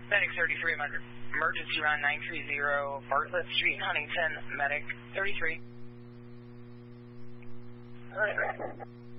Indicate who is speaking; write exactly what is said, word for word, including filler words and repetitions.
Speaker 1: Medic thirty-three, emergency round nine three zero, Bartlett Street in Huntington, Medic thirty-three.
Speaker 2: All right.